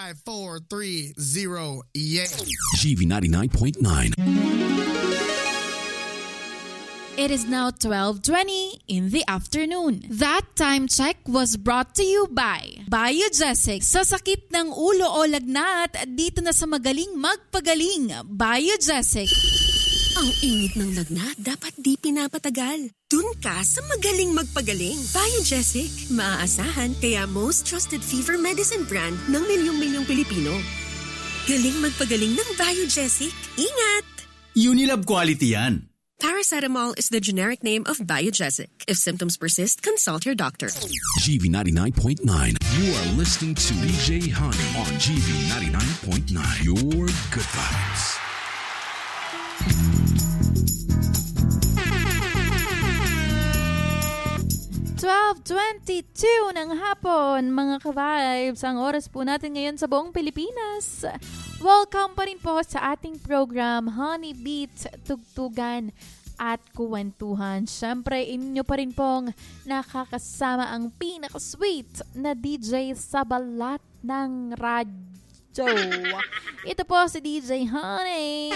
5, 4, 3, 0, yeah. GV 99.9. It is now 12:20 in the afternoon. That time check was brought to you by Biogesic. Sa sakit ng ulo o lagnat, dito na sa magaling magpagaling. Biogesic. Ang init ng lagnat, dapat di pinapatagal. Dun ka sa magaling magpagaling. Biogesic. Maaasahan kaya most trusted fever medicine brand ng milyong-milyong Pilipino. Galing magpagaling ng Biogesic. Ingat! Unilab quality yan. Paracetamol is the generic name of Biogesic. If symptoms persist, consult your doctor. GV 99.9. You are listening to DJ Honey on GV 99.9. Your good vibes. $12:22 ng hapon, mga ka-vibes. Ang oras po natin ngayon sa buong Pilipinas. Welcome pa rin po sa ating program, Honey Beats, Tugtugan at Kuwentuhan. Siyempre, inyo pa rin pong nakakasama ang pinaka-sweet na DJ sa balat ng radyo. Ito po si DJ Honey.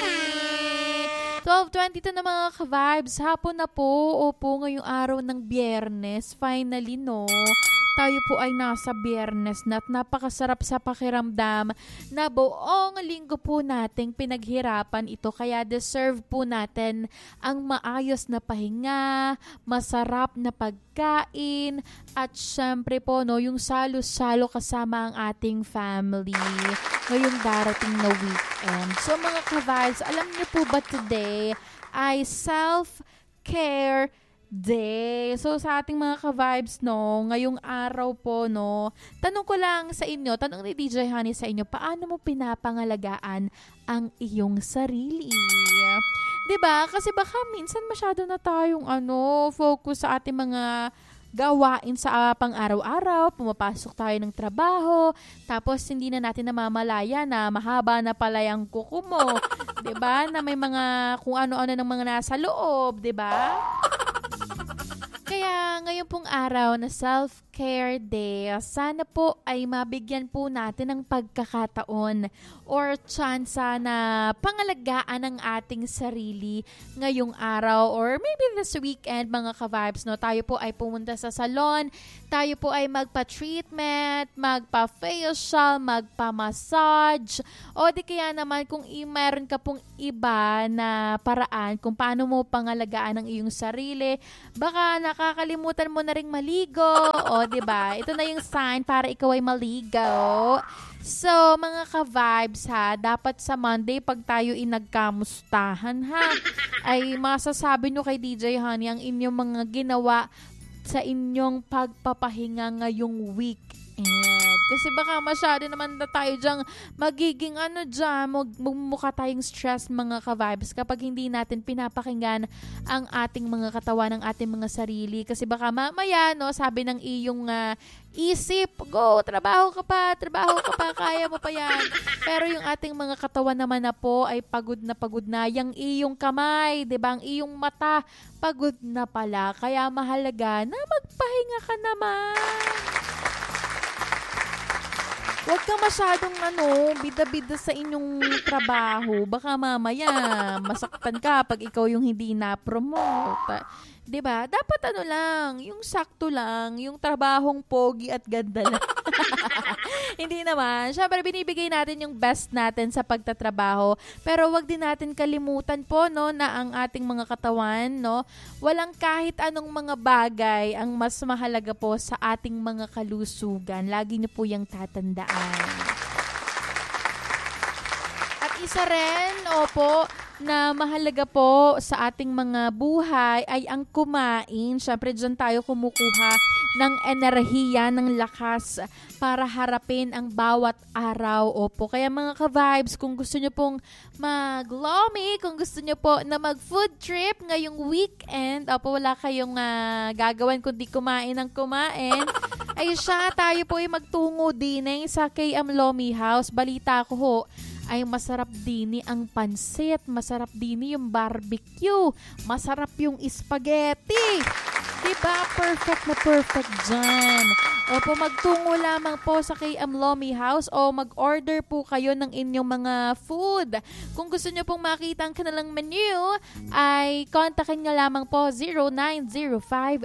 12:22 na mga ka-vibes. Hapon na po. Opo, ngayong araw ng Biyernes. Finally, no? Tayo po ay nasa Biyernes na at napakasarap sa pakiramdam na buong linggo po nating pinaghirapan ito. Kaya deserve po natin ang maayos na pahinga, masarap na pagkain, at syempre po, no, yung salo-salo kasama ang ating family ngayong darating na weekend. So mga ka-vibes, alam niyo po ba today ay self-care day. So sa ating mga ka-vibes, no, ngayong araw po, no, tanong ko lang sa inyo, tanong ni DJ Honey sa inyo, paano mo pinapangalagaan ang iyong sarili? 'Di ba? Kasi baka minsan masyado na tayong focus sa ating mga gawain sa pang-araw-araw, pumapasok tayo ng trabaho, tapos hindi na natin namamalaya na mahaba na pala yung kuko mo, 'di ba? Na may mga kung ano-ano ng mga nasa loob, 'di ba? Kaya ngayon pong araw na self-care day, sana po ay mabigyan po natin ng pagkakataon or tsansa na pangalagaan ang ating sarili ngayong araw or maybe this weekend, mga ka-vibes, no? Tayo po ay pumunta sa salon, tayo po ay magpa-treatment, magpa-facial, magpa-massage, o di kaya naman kung meron ka pong iba na paraan kung paano mo pangalagaan ang iyong sarili, baka nakakalimutan mo na ring maligo, o 'di ba? Ito na yung sign para ikaw ay maligo. So, mga ka-vibes ha, dapat sa Monday pag tayo inagkamustahan ha, ay masasabi nyo kay DJ Honey ang inyong mga ginawa sa inyong pagpapahinga ngayong weekend. Kasi baka masyado naman na tayo dyang magiging mukha tayong stress, mga ka-vibes, kapag hindi natin pinapakinggan ang ating mga katawan, ng ating mga sarili. Kasi baka mamaya, no, sabi ng iyong isip, go, trabaho ka pa, kaya mo pa yan. Pero yung ating mga katawan naman na po ay pagod na. Yung iyong kamay, diba, ang iyong mata, pagod na pala. Kaya mahalaga na magpahinga ka naman. Huwag ka masyadong bida-bida sa inyong trabaho. Baka mamaya masaktan ka pag ikaw yung hindi na-promote. 'Di ba? Dapat yung sakto lang, yung trabahong pogi at ganda lang. Hindi naman. Syempre binibigay natin yung best natin sa pagtatrabaho. Pero wag din natin kalimutan po, no, na ang ating mga katawan, no, walang kahit anong mga bagay ang mas mahalaga po sa ating mga kalusugan. Lagi niyo po yung tatandaan. At isa rin, na mahalaga po sa ating mga buhay ay ang kumain. Siyempre, dyan tayo kumukuha ng enerhiya, ng lakas para harapin ang bawat araw. Opo. Kaya mga ka-vibes, kung gusto nyo pong mag-lomi, kung gusto nyo po na mag-food trip ngayong weekend, wala kayong gagawin kundi kumain ng kumain, ay tayo po ay magtungo din sa KM Lomi House. Balita ko ho, ay masarap din ang pansit, masarap din yung barbecue, masarap yung spaghetti. Diba? Perfect na perfect dyan. Opo, magtungo lamang po sa KM Lomi House o mag-order po kayo ng inyong mga food. Kung gusto nyo pong makita ang kanilang menu, ay kontakin nyo lamang po 0905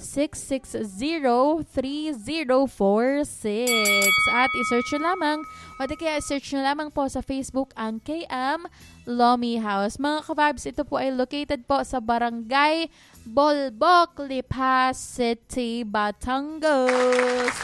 660-3046 at i-search nyo lamang o di kaya i-search nyo lamang po sa Facebook ang KM Lomi House. Mga ka-vibes, ito po ay located po sa Barangay Bolbok, Lipa City, Batangas.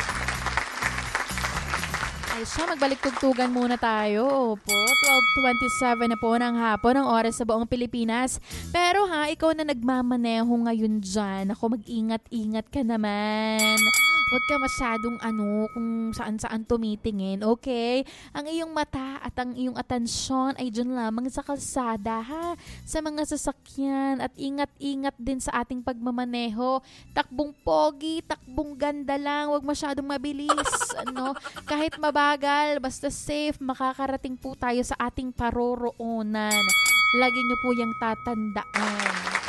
Ay siya, magbalik tugtugan muna tayo. Opo, 12:27 na po ng hapon ang oras sa buong Pilipinas. Pero ikaw na nagmamaneho ngayon dyan. Ako, mag-ingat-ingat ka naman. Huwag ka masyadong kung saan-saan tumitingin, okay? Ang iyong mata at ang iyong atensyon ay dyan lamang sa kalsada, sa mga sasakyan. At ingat-ingat din sa ating pagmamaneho. Takbong pogi, takbong ganda lang. Huwag masyadong mabilis, Kahit mabagal, basta safe, makakarating po tayo sa ating paroroonan. Lagi niyo po yung tatandaan.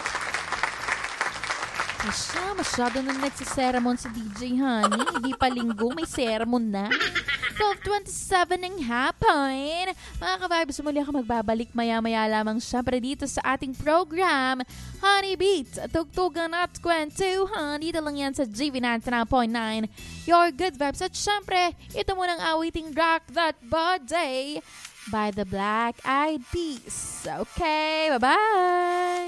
Asya, masyado na nagsisermon si DJ Honey. Hindi pa linggo, may sermon na. 12:27 ng hapon. Mga ka-vibes, muli ako magbabalik maya-maya lamang syempre dito sa ating program, Honey Beats, tugtugan at kwentuhan. Dito lang yan sa GV 99.9, Your Good Vibes. At syempre, ito munang awiting Rock That Body by the Black Eyed Peas. Okay, bye-bye!